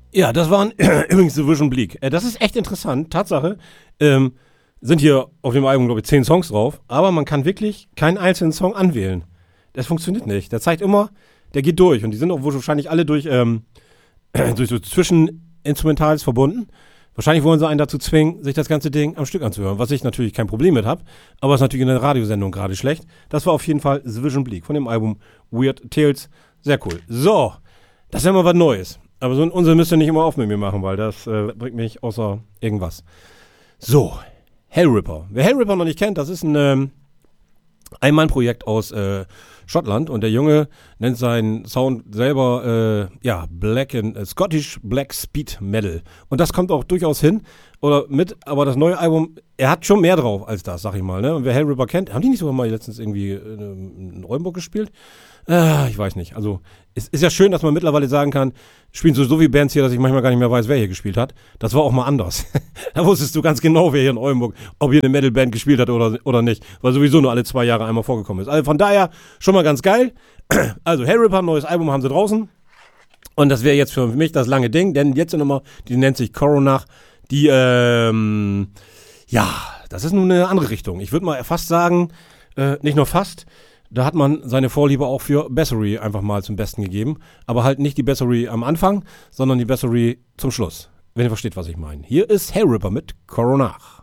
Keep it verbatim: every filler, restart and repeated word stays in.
Ja, das waren übrigens The Vision Bleak. Äh, das ist echt interessant. Tatsache, ähm, sind hier auf dem Album, glaube ich, zehn Songs drauf, aber man kann wirklich keinen einzelnen Song anwählen. Das funktioniert nicht. Der zeigt immer, der geht durch. Und die sind auch wahrscheinlich alle durch, ähm, durch so Zwischeninstrumentals verbunden. Wahrscheinlich wollen sie einen dazu zwingen, sich das ganze Ding am Stück anzuhören, was ich natürlich kein Problem mit habe, aber ist natürlich in der Radiosendung gerade schlecht. Das war auf jeden Fall The Vision Bleak von dem Album Weird Tales. Sehr cool. So, das ist ja mal was Neues. Aber so ein Unsinn müsst ihr nicht immer auf mit mir machen, weil das äh, bringt mich außer irgendwas. So, Hellripper. Wer Hellripper noch nicht kennt, das ist ein ähm, Ein-Mann-Projekt aus äh, Schottland und der Junge nennt seinen Sound selber äh, ja Black and, äh, Scottish Black Speed Metal. Und das kommt auch durchaus hin oder mit, aber das neue Album, er hat schon mehr drauf als das, sag ich mal. Ne? Und wer Hellripper kennt, haben die nicht sogar mal letztens irgendwie äh, in Oldenburg gespielt? Äh, ich weiß nicht. Also es ist ja schön, dass man mittlerweile sagen kann, spielen so, so viele Bands hier, dass ich manchmal gar nicht mehr weiß, wer hier gespielt hat. Das war auch mal anders. Da wusstest du ganz genau, wer hier in Oldenburg, ob hier eine Metalband gespielt hat oder, oder nicht. Weil sowieso nur alle zwei Jahre einmal vorgekommen ist. Also von daher schon mal ganz geil. Also Hellripper, neues Album haben sie draußen. Und das wäre jetzt für mich das lange Ding, denn jetzt nochmal, die nennt sich Coronach. Die, ähm, ja, das ist nun eine andere Richtung. Ich würde mal fast sagen, äh, nicht nur fast, da hat man seine Vorliebe auch für Bessery einfach mal zum Besten gegeben. Aber halt nicht die Bessery am Anfang, sondern die Bessery zum Schluss. Wenn ihr versteht, was ich meine. Hier ist Hellripper mit Coronach.